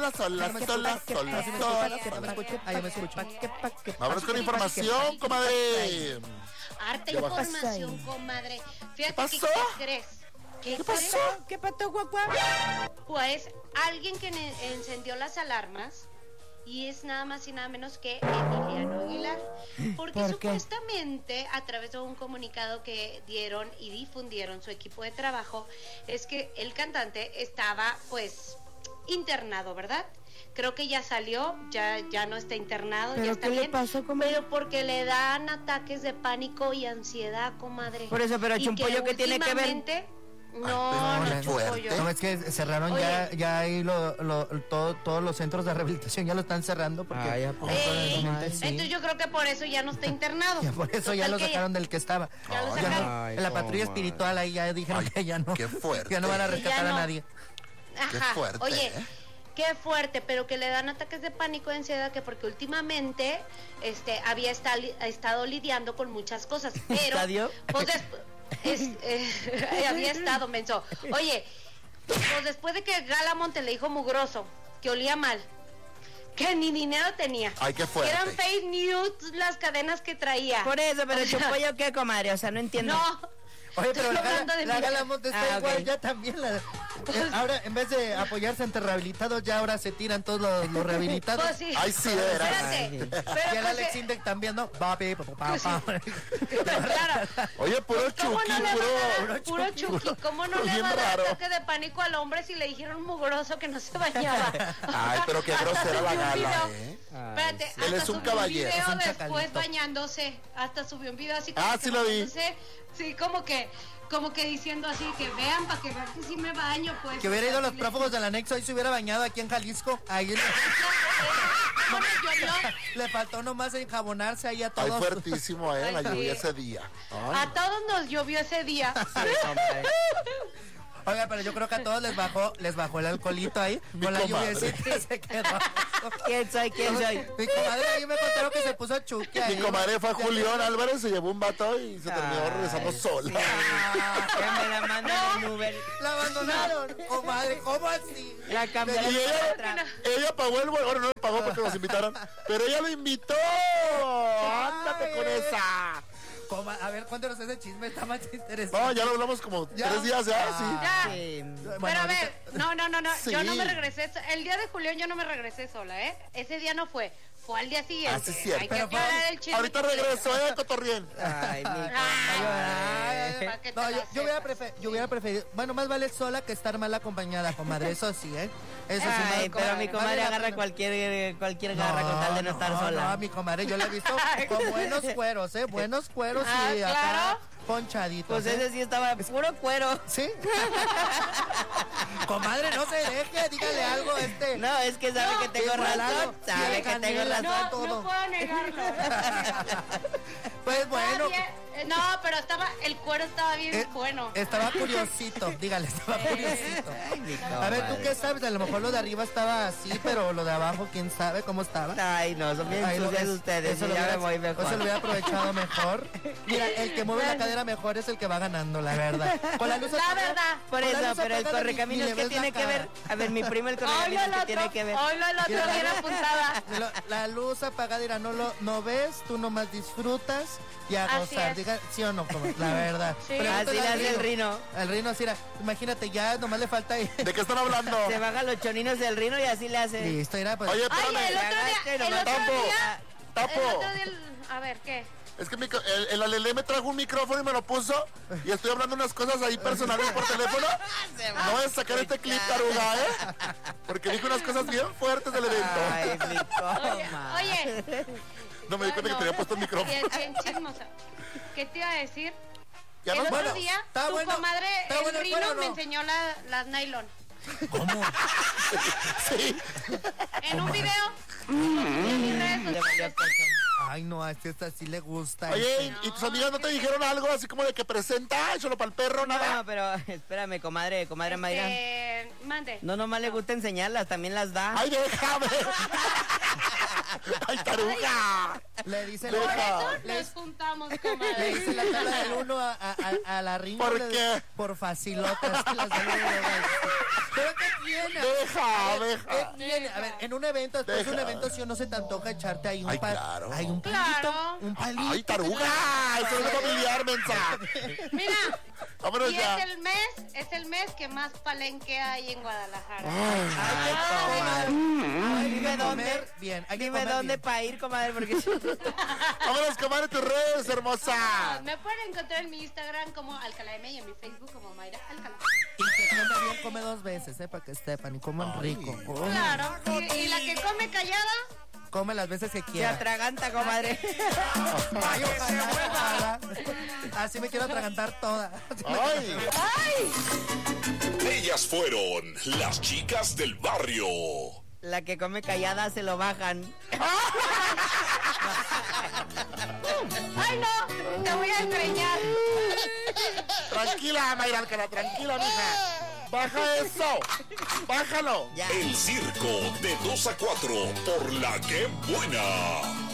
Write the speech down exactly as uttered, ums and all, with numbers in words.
sola, sola, sola, sola, sola. Que no me escuchen. Ahí me escucho. Vámonos con información, comadre. Harta información, comadre. Fíjate, ¿qué pasó? ¿qué crees? ¿Qué, ¿Qué pasó? ¿Qué pasó, guagua? Pues alguien que ne- encendió las alarmas y es nada más y nada menos que Emiliano Aguilar, porque ¿Por qué? supuestamente a través de un comunicado que dieron y difundieron su equipo de trabajo es que el cantante estaba pues internado, ¿verdad? Creo que ya salió, ya, ya no está internado, ¿Pero ya está qué le bien, pasó, comadre? pero porque le dan ataques de pánico y ansiedad, comadre. Por eso, pero Y Chumpollo, ¿qué tiene que ver? últimamente- No, Ay, no, pero Chumpollo. fuerte. No, es que cerraron Oye. ya, ya ahí lo, lo, todo, todos los centros de rehabilitación ya lo están cerrando porque Ay, ¿a poco? Ey, Realmente sí. entonces yo creo que por eso ya no está internado. Ya por eso ya Total lo que sacaron del que estaba. Ya lo Ay, sacaron. no, Ay, en la patrulla comadre. espiritual ahí ya dijeron Ay, que ya no. qué fuerte. Ya no van a rescatar Ya no. a nadie. Qué Ajá. fuerte, Oye, ¿eh? qué fuerte, pero que le dan ataques de pánico y ansiedad, que porque últimamente este había esta- estado lidiando con muchas cosas, pero ¿Estadio? pues después eh, había estado menso. Oye, pues después de que Gala Monte le dijo mugroso, que olía mal, que ni dinero tenía. Ay, qué fuerte. Que eran fake news las cadenas que traía. Por eso, pero O sea, Chumpollo, ¿qué, comadre? O sea, no entiendo. No. Oye, pero la, Estoy hablando de la mí. Gala Monte está Ah, igual, ok. ya también la... eh, ahora, en vez de apoyarse ante rehabilitados, ya ahora se tiran todos los, los rehabilitados. Pues sí. Ay, sí, de veras. Espérate. Pero Y el pues, Alex eh, Intec también, ¿no? Papi, pa, pa, Pues sí. pa. claro. Oye, puro ¿Cómo Chucky, no le van a puro... dar puro Chucky? ¿Cómo no le Bien va a dar raro. ataque de pánico al hombre si le dijeron mugroso que no se bañaba? Ay, pero qué Hasta grosera la subió un Gala, video. ¿eh? Espérate, Él hasta es un subió caballero, un video es un después chacalito. bañándose. Hasta subió un video así Ah, que sí lo vi. bañándose. Sí, como que, como que diciendo así, que vean para que vean que sí me baño, pues. Que hubiera ido a los Le- prófugos del anexo y se hubiera bañado aquí en Jalisco. Ahí le, Bueno, llovió. le faltó nomás enjabonarse ahí a Ay, todos. fuertísimo, ¿eh? La Ay, lluvia sí. ese día. A Ay, todos nos llovió ese día. Oiga, pero yo creo que a todos les bajó, les bajó el alcoholito ahí. Mi con la comadre. lluviecita se quedó. ¿Quién soy? ¿Quién soy? Mi comadre ahí me contaron que se puso chuque ahí. mi comadre fue a Ya- Julián Álvarez, se llevó un vato y se terminó Ay, regresando sola. Que me la manden en Uber. La abandonaron. Comadre, ¿cómo así? La cambiaron Y por ella, otra. ella pagó el vuelo, bueno, no le pagó porque nos invitaron, pero ella lo invitó. Ándate con esa. Coma- a ver, cuéntanos ese chisme, está más interesante. No, ya lo hablamos como Ya. tres días ya, sí. Ya. Sí. Bueno, Pero a ahorita- ver, no, no, no, no, Sí. yo no me regresé, so- el día de Julián yo no me regresé sola, ¿eh? Ese día no fue, fue al día siguiente. Ah, sí, es cierto. Hay que Pero fue- aclarar el chisme. Ahorita regreso, eh, Cotorrien. Ay, mi Ay, comadre. para que te No, la yo, yo hubiera sepas. preferido, yo hubiera preferido, bueno, más vale sola que estar mal acompañada, comadre, eso sí, ¿eh? Eso sí, Ay, no, pero mi vale comadre la agarra pena. cualquier, cualquier garra con tal de no, estar sola. No, mi comadre, yo la he visto con buenos cueros, ¿eh? Buenos cueros Ah, y acá claro. ponchaditos. Pues ¿eh? ese sí estaba puro cuero. ¿Sí? Comadre, no se deje, dígale algo a este. No, es que sabe No, que tengo igual razón. algo, Sabe bien que tengo canela, razón. No, todo. no puedo negarlo. Pues bueno, Estaba bien, eh, no, pero estaba, el cuero estaba bien eh, bueno. estaba curiosito, dígale, estaba curiosito. Ay, mi A ver, ¿tú comadre. qué sabes? A lo mejor lo de arriba estaba así, pero lo de abajo, ¿quién sabe cómo estaba? Ay, no, son bien Ay, no, sucias es- ustedes. eso y lo ya me hubiera- voy mejor. Eso lo hubiera aprovechado mejor. Mira, el que mueve la cadera mejor es el que va ganando, la verdad. Con la luz La apagada- verdad. Por con la eso, luz pero el apagada ni- correcaminos, ni le ¿qué ves tiene la que ver? cara. A ver, mi primo el Hoy lo correcaminos, el ¿qué otro, tiene que ver? hoy lo el otro Mira, bien apuntada. Lo- La luz apagada, mira, no lo no ves, tú nomás disfrutas y a Así gozar. es. Diga, sí o no, como, la verdad. Sí. Pregúntale Así le al hace el rino. Al rino, así era. Imagínate, ya nomás le falta ahí. ¿De qué están hablando? Se baja los choninos del rino y así le hace. Listo, mira, pues. Oye, Ay, el espérame. otro día, el otro Tapo, día, tapo. el otro día, el- a ver, ¿qué? Es que mi co- el, el Alelé me trajo un micrófono y me lo puso y estoy hablando unas cosas ahí personales por teléfono. No voy a sacar este clip, taruga, ¿eh? Porque dijo unas cosas bien fuertes del evento. Ay, mi Oye, coma. oye. No me di cuenta que tenía puesto el micrófono. Bien, bien chismosa. ¿Qué te iba a decir? Ya el no- otro bueno, día, ¿está tu bueno? comadre, ¿Está el bueno el Rino, cuero o no? me enseñó la- las nylon. ¿Cómo? Sí. En un video. En mis redes Le valió sociales. calzón. Ay, no, a este esta sí le gusta. Oye, este. ¿y, y tus amigas no te dijeron algo así como de que presenta, échalo para el perro, nada? No, pero espérame, comadre, comadre Mayra. Este, mande. No, nomás le gusta enseñarlas, también las da. ¡Ay, déjame! ¡Ay, taruga! Le dice Por Por la, eso le, nos juntamos, le comadre. dice la tabla del uno a, a, a- a la ringa. ¿Por le- qué? Por facilotas. La saluda, ¿Pero qué tiene? Deja, A ver, deja. ¿qué tiene? A ver, en un evento, después de un Deja. evento, si o no se te antoja echarte ahí un Ay, pa- claro. Hay un palito. Claro. Un palito. ¡Ay, taruga! Eso es familiar, mensa. Mira, Vámonos y ya. es el mes, es el mes que más palenque hay en Guadalajara. Hay que comer. Hay Dime que dónde. comer bien. Hay que Dime comer dónde bien. para ir, comadre, porque... Vámonos, comadre, tus redes, hermosa. Ah, me pueden encontrar en mi Instagram como Alcalá M y en mi Facebook como Mayra Alcalá. Y que come bien, come dos veces, ¿eh? Para que sepan y coman rico. Oh. Claro. Y, y la que come callada, Come las veces que Se quiera. atraganta, comadre. Ay, ojalá, ojalá. Así me quiero atragantar toda. Ay. Ellas fueron las chicas del barrio. La que come callada se lo bajan. ay no, te voy a estreñar. Tranquila, Mayra Alcalá, tranquila, mija. Baja eso. Bájalo. Ya. El circo de dos a cuatro por la que buena.